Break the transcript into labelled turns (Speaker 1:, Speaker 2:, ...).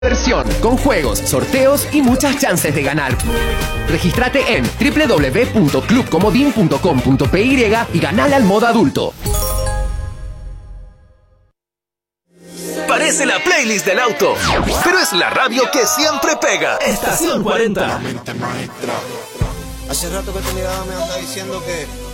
Speaker 1: Versión con juegos, sorteos y muchas chances de ganar. Regístrate en www.clubcomodin.com.py y ganale al modo adulto.
Speaker 2: Parece la playlist del auto, pero es la radio que siempre pega. Estación 40.
Speaker 3: Hace rato que tu mirada me anda diciendo que